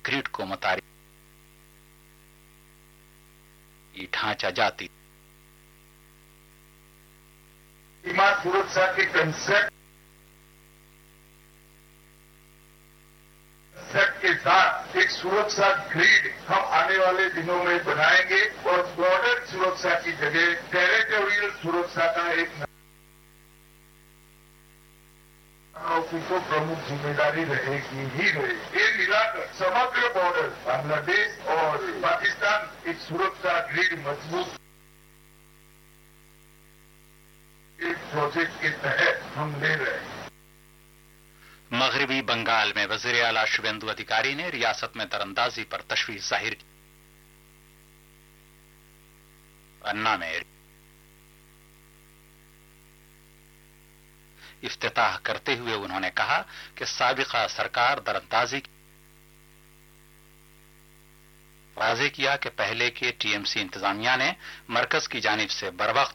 Grid को मुताबिक ढांचा जाती। सीमा सुरक्षा के कंसेप्ट के साथ एक सुरक्षा ग्रिड हम आने वाले दिनों में बनाएंगे और बॉर्डर सुरक्षा की जगह टेरिटोरियल सुरक्षा का एक को प्रमुख जिम्मेदारी रहेगी ही रहेगी। ये मिलाकर समग्र बॉर्डर बांग्लादेश और पाकिस्तान एक सुरक्षा ग्रिड मजबूत एक प्रोजेक्ट के तहत हम ले रहे हैं। मगरबी बंगाल में वजीर आला शुभेंदु अधिकारी ने रियासत में दरअंदाजी पर तशवीश जाहिर की। अन्ना में इफ्तिताह करते हुए उन्होंने कहा कि साबिका सरकार दरअंदाजी वाज़ेह किया कि पहले के टीएमसी इंतजामिया ने मरकज की जानिब से बरवक्त